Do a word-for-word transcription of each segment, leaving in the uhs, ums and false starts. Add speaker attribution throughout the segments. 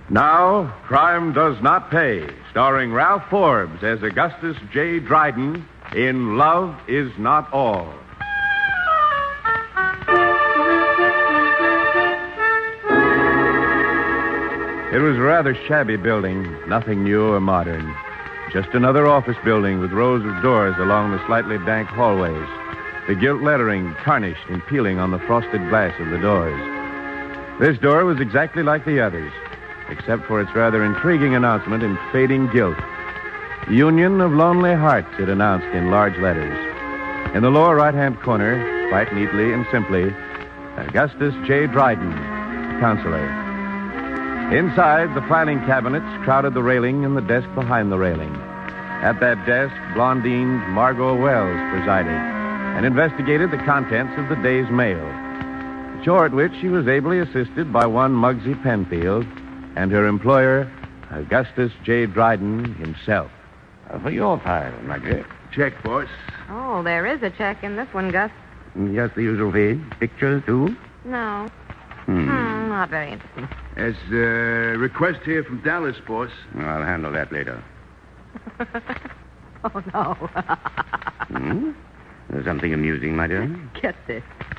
Speaker 1: Now, Crime Does Not Pay, starring Ralph Forbes as Augustus J. Dryden in Love Is Not All. It was a rather shabby building, nothing new or modern. Just another office building with rows of doors along the slightly dank hallways. The gilt lettering tarnished and peeling on the frosted glass of the doors. This door was exactly like the others, except for its rather intriguing announcement in fading gilt. Union of Lonely Hearts, it announced in large letters. In the lower right-hand corner, quite neatly and simply, Augustus J. Dryden, counselor. Inside, the filing cabinets crowded the railing and the desk behind the railing. At that desk, blondined Margot Wells presided and investigated the contents of the day's mail. A chore at which she was ably assisted by one Muggsy Penfield and her employer, Augustus J. Dryden himself.
Speaker 2: Uh, for your file, Muggsy.
Speaker 3: Check, boss.
Speaker 4: Oh, there is a check in this one, Gus.
Speaker 2: Just the usual fee. Pictures, too?
Speaker 4: No.
Speaker 2: Hmm.
Speaker 4: Hmm, not very interesting.
Speaker 3: There's a request here from Dallas, boss.
Speaker 2: I'll handle that later.
Speaker 4: Oh, no.
Speaker 2: Hmm? There's something amusing, my dear?
Speaker 4: Get this.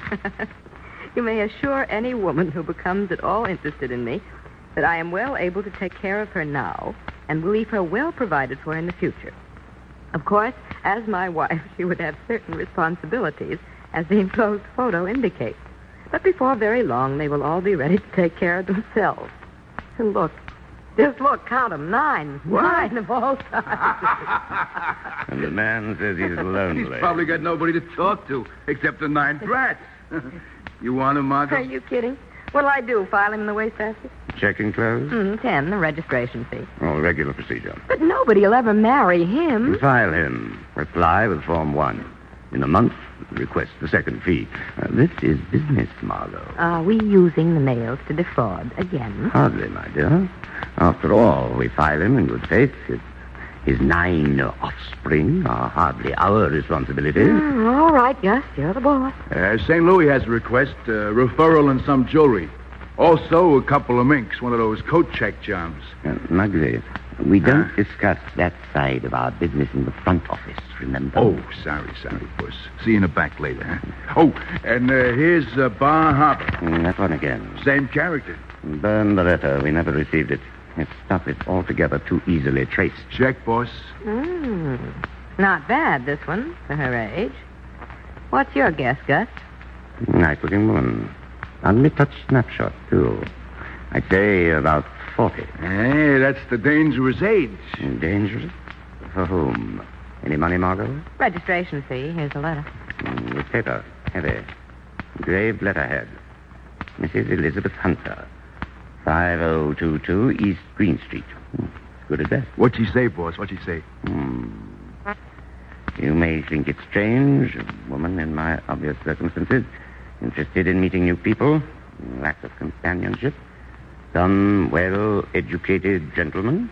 Speaker 4: You may assure any woman who becomes at all interested in me that I am well able to take care of her now and will leave her well provided for in the future. Of course, as my wife, she would have certain responsibilities, as the enclosed photo indicates. But before very long, they will all be ready to take care of themselves. And look, just look, count them, nine.
Speaker 3: What?
Speaker 4: Nine of all sizes.
Speaker 2: And the man says he's lonely.
Speaker 3: He's probably got nobody to talk to, except the nine brats. You want him, Margot?
Speaker 4: Are you kidding? What'll I do, file him in the wastebasket?
Speaker 2: Check enclosed?
Speaker 4: Mm, ten, the registration fee.
Speaker 2: Oh, regular procedure.
Speaker 4: But nobody will ever marry him.
Speaker 2: File him. Reply with Form one. In a month, request the second fee. Uh, this is business, Margot.
Speaker 4: Are we using the mails to defraud again?
Speaker 2: Hardly, my dear. After all, we file him in good faith. His, his nine offspring are hardly our responsibility.
Speaker 4: Mm, all right, Gus, you're the boss.
Speaker 3: Uh, Saint Louis has a request, uh, referral and some jewelry. Also, a couple of minks, one of those coat check jobs.
Speaker 2: Uh, Muggsy, we don't
Speaker 3: Huh?
Speaker 2: discuss that side of our business in the front office, remember?
Speaker 3: Oh, sorry, sorry, boss. See you in the back later, huh? Oh, and uh, here's uh, Bar Harbor.
Speaker 2: Mm, that one again.
Speaker 3: Same character.
Speaker 2: Burn the letter. We never received it. Its stuff is altogether too easily traced.
Speaker 3: Check, boss.
Speaker 4: Mm, not bad, this one, for her age. What's your guess, Gus?
Speaker 2: Nice-looking woman. Unretouched snapshot, too. I'd say about forty.
Speaker 3: Hey, that's the dangerous age.
Speaker 2: Dangerous? For whom? Any money, Margot?
Speaker 4: Registration fee. Here's a letter.
Speaker 2: Mm, with paper. Heavy. Engraved letterhead. Missus Elizabeth Hunter. five oh two two East Green Street. Hmm, good address.
Speaker 3: What'd she say, boss? What'd she say?
Speaker 2: Hmm. You may think it strange. A woman in my obvious circumstances. Interested in meeting new people. Lack of companionship. Some well-educated gentleman.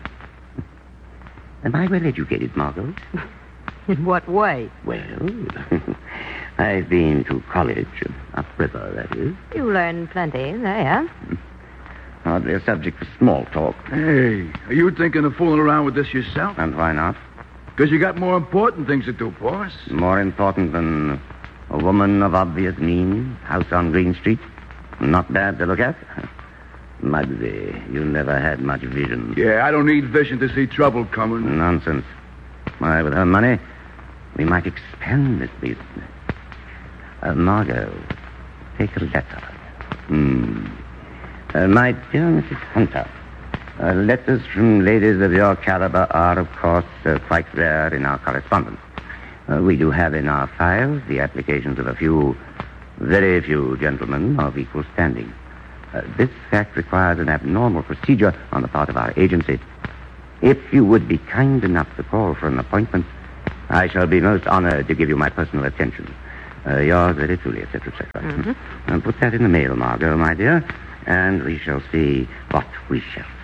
Speaker 2: Am I well-educated, Margot?
Speaker 4: In what way?
Speaker 2: Well, I've been to college. Upriver, that is.
Speaker 4: You learn plenty there.
Speaker 2: Hardly a subject for small talk.
Speaker 3: Hey, are you thinking of fooling around with this yourself?
Speaker 2: And why not?
Speaker 3: Because you got more important things to do, boss.
Speaker 2: More important than a woman of obvious means, house on Green Street. Not bad to look at. Muggsy, you never had much vision.
Speaker 3: Yeah, I don't need vision to see trouble coming.
Speaker 2: Nonsense. Why, with her money, we might expand this business. Uh, Margot, take a letter. Hmm. Uh, my dear Missus Hunter, uh, letters from ladies of your caliber are, of course, uh, quite rare in our correspondence. Uh, we do have in our files the applications of a few, very few gentlemen of equal standing. Uh, this fact requires an abnormal procedure on the part of our agency. If you would be kind enough to call for an appointment, I shall be most honored to give you my personal attention. Uh, yours very truly, et cetera, et cetera.
Speaker 4: Mm-hmm.
Speaker 2: And put that in the mail, Margot, my dear, and we shall see what we shall